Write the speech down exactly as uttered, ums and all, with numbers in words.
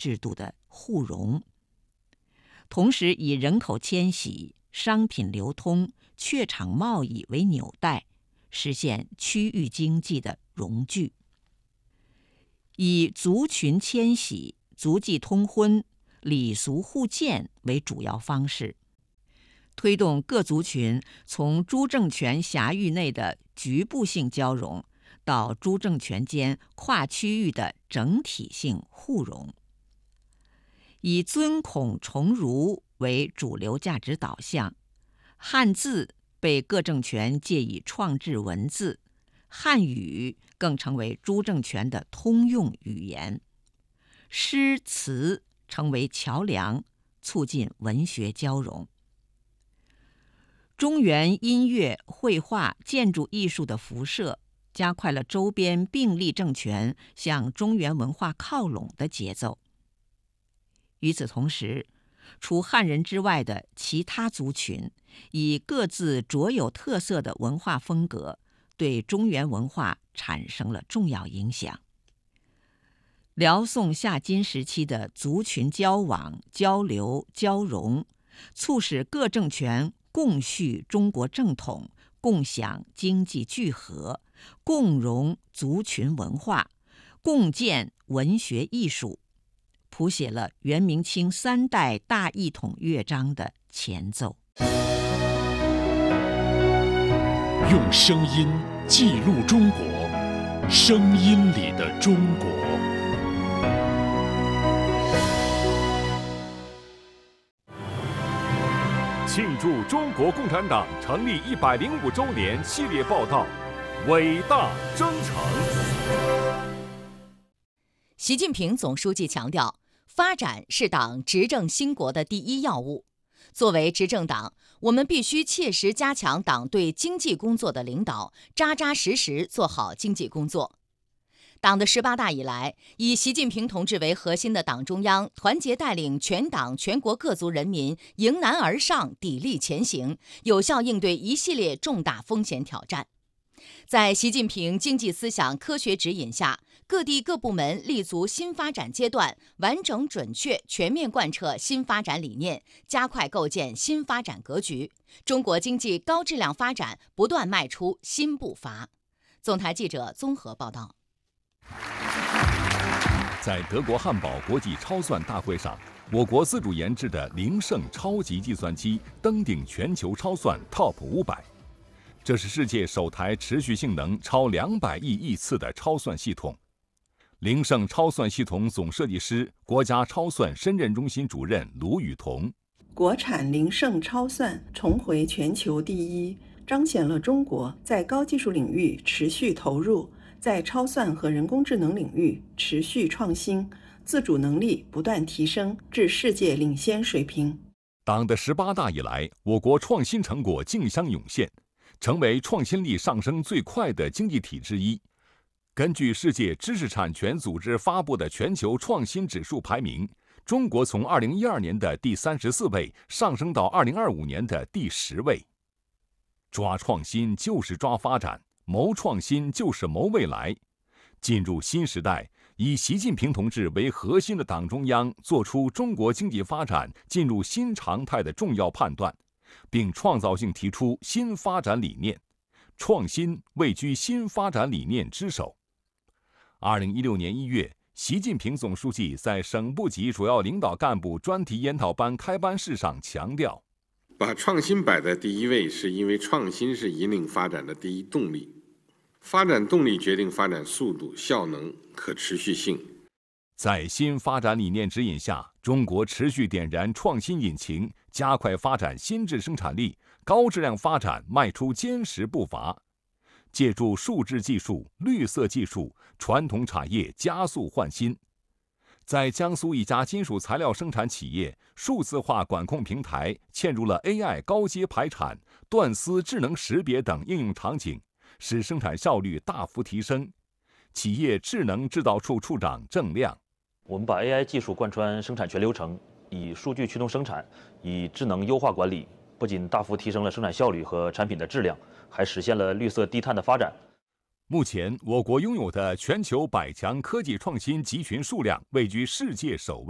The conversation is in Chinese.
制度的互融，同时以人口迁徙、商品流通、榷场贸易为纽带，实现区域经济的融聚。以族群迁徙、族际通婚、礼俗互鉴为主要方式，推动各族群从诸政权辖域内的局部性交融到诸政权间跨区域的整体性互融。以尊孔崇儒为主流价值导向，汉字被各政权借以创制文字，汉语更成为诸政权的通用语言，诗词成为桥梁，促进文学交融。中原音乐、绘画、建筑艺术的辐射，加快了周边并立政权向中原文化靠拢的节奏。与此同时，除汉人之外的其他族群，以各自卓有特色的文化风格，对中原文化产生了重要影响。辽宋夏金时期的族群交往、交流、交融，促使各政权共续中国正统，共享经济聚合，共融族群文化，共建文学艺术，谱写了元明清三代大一统乐章的前奏。 用声音记录中国，声音里的中国。庆祝中国共产党成立一百零五周年系列报道《伟大征程》。 习近平总书记强调，发展是党执政兴国的第一要务。作为执政党，我们必须切实加强党对经济工作的领导，扎扎实实做好经济工作。党的十八大以来，以习近平同志为核心的党中央团结带领全党全国各族人民迎难而上，砥砺前行，有效应对一系列重大风险挑战。在习近平经济思想科学指引下，各地各部门立足新发展阶段，完整准确全面贯彻新发展理念，加快构建新发展格局，中国经济高质量发展不断迈出新步伐。总台记者综合报道。 在德国汉堡国际超算大会上，我国自主研制的灵盛超级计算机登顶全球超算 Top 五百。这是世界首台持续性能超两百亿亿次的超算系统。灵盛超算系统总设计师、国家超算深圳中心主任卢雨桐： 国产灵盛超算重回全球第一，彰显了中国在高技术领域持续投入，在超算和人工智能领域持续创新，自主能力不断提升至世界领先水平。 党的十八大以来，我国创新成果竞相涌现，成为创新力上升最快的经济体之一。根据世界知识产权组织发布的全球创新指数排名，中国从二零一二年的第三十四位上升到二零二五年的第十位。抓创新就是抓发展，谋创新就是谋未来。进入新时代，以习近平同志为核心的党中央作出中国经济发展进入新常态的重要判断，并创造性提出新发展理念，创新位居新发展理念之首。二零一六年一月，习近平总书记在省部级主要领导干部专题研讨班开班式上强调， 把创新摆在第一位，是因为创新是引领发展的第一动力，发展动力决定发展速度、效能、可持续性。 在新发展理念指引下，中国持续点燃创新引擎，加快发展新质生产力，高质量发展迈出坚实步伐。借助数字技术、绿色技术，传统产业加速换新。在江苏一家金属材料生产企业，数字化管控平台嵌入了 A I 高阶排产、断丝智能识别等应用场景，使生产效率大幅提升。企业智能制造处处长郑亮： 我们把 A I 技术贯穿生产全流程，以数据驱动生产，以智能优化管理，不仅大幅提升了生产效率和产品的质量，还实现了绿色低碳的发展。 目前，我国拥有的全球百强科技创新集群数量位居世界首位。